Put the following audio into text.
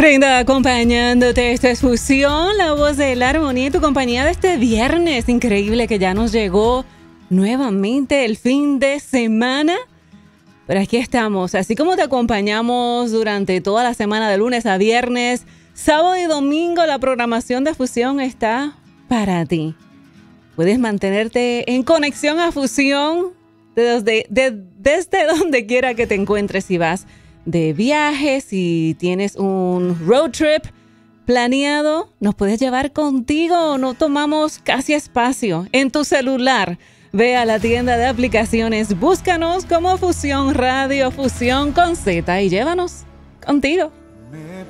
Brenda acompañándote. Esto es Fusión, la voz de la armonía y tu compañía de este viernes. Increíble que ya nos llegó nuevamente el fin de semana. Pero aquí estamos, así como te acompañamos durante toda la semana de lunes a viernes, sábado y domingo, la programación de Fusión está para ti. Puedes mantenerte en conexión a Fusión desde donde quiera que te encuentres. Si vas de viaje, si tienes un road trip planeado, nos puedes llevar contigo. No tomamos casi espacio en tu celular. Ve a la tienda de aplicaciones, búscanos como Fusión Radio, Fusión con Z y llévanos contigo. Me